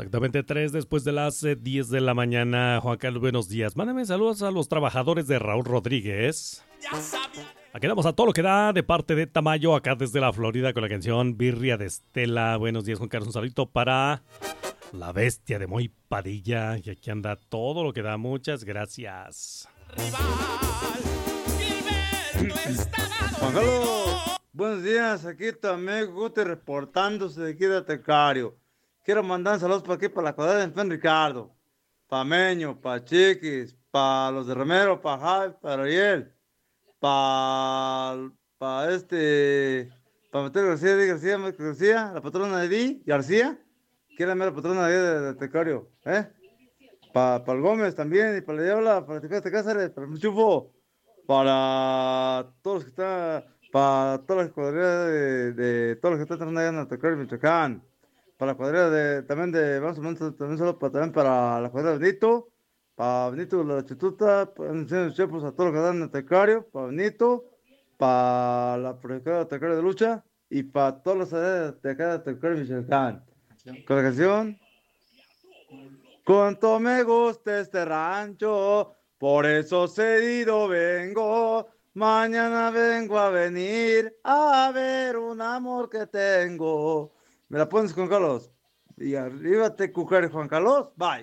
Exactamente 3 después de las 10 de la mañana. Juan Carlos, buenos días. Mándame saludos a los trabajadores de Raúl Rodríguez. Aquí damos a todo lo que da de parte de Tamayo, acá desde la Florida, con la canción Birria de Estela. Buenos días, Juan Carlos. Un saludito para la bestia de Moy Padilla. Y aquí anda todo lo que da. Muchas gracias. Juan Carlos, buenos días. Aquí tu amigo Guti reportándose de aquí de Tecario. Quiero mandar saludos para aquí, para la cuadra de Enfen Ricardo, para Meño, para Chiquis, para los de Romero, para Javi, para Ariel, para para Mateo García, García, la patrona de Di García, que era la patrona de Tecario, ¿eh? Para el Gómez también, y para la Diabla, para Tecate Cáceres, para el Muchufo, para todos los que están, para todas las cuadrillas de todos los que están trabajando allá en Tecario, Michoacán. Para la cuadrilla también de, vamos a mandar también solo también para la cuadrilla de Benito, para Benito la Chituta, para los chefos a todos los que dan en Tecario, para Benito, para la proyectora de Tecario de Lucha y para todos los de acá de Tecario Michoacán. Con la canción, cuánto me gusta este rancho, por eso cedido vengo, mañana vengo a venir a ver un amor que tengo. ¿Me la pones, Juan Carlos? Y arriba te cujar, Juan Carlos. Bye.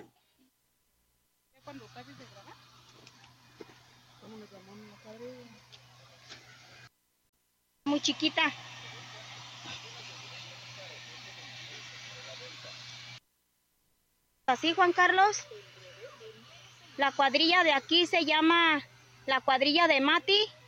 Muy chiquita. Así, Juan Carlos. La cuadrilla de aquí se llama la cuadrilla de Mati.